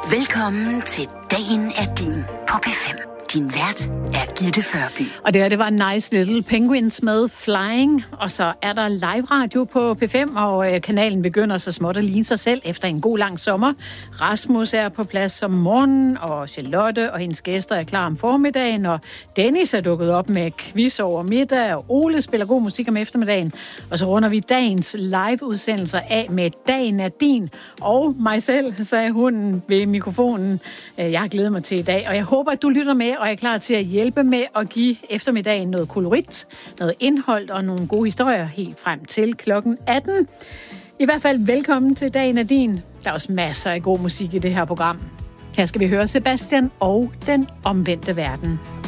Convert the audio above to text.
Velkommen til Dagen er din på P5. Din vært er Gitte Førby. Og det var Nice Little Penguins med Flying. Og så er der live radio på P5, og kanalen begynder så småt at ligne sig selv efter en god lang sommer. Rasmus er på plads om morgenen, og Charlotte og hendes gæster er klar om formiddagen, og Dennis er dukket op med quiz over middag, og Ole spiller god musik om eftermiddagen. Og så runder vi dagens live-udsendelser af med Dagen er din, og mig selv, sagde hunden ved mikrofonen. Jeg har glædet mig til i dag, og jeg håber, at du lytter med, og er klar til at hjælpe med at give eftermiddagen noget kolorit, noget indhold og nogle gode historier helt frem til klokken 18. I hvert fald velkommen til Dagen er din. Der er også masser af god musik i det her program. Her skal vi høre Sebastian og Den omvendte verden.